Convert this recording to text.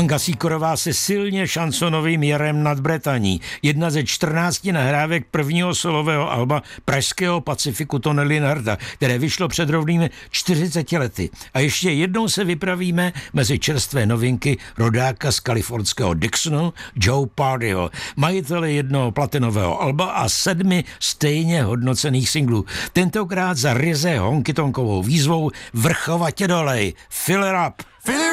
Hanga Sikorová se silně šansonovým jarem nad Bretaní. Jedna ze 14 nahrávek prvního solového alba pražského Pacifiku Tony Linharda, které vyšlo před rovnými 40 lety. A ještě jednou se vypravíme mezi čerstvé novinky rodáka z kalifornského Dixonu, Joe Pardyho, majitele jednoho platinového alba a 7 stejně hodnocených singlů. Tentokrát za ryze honkytonkovou výzvou Vrchovatě dolej, Fill it up!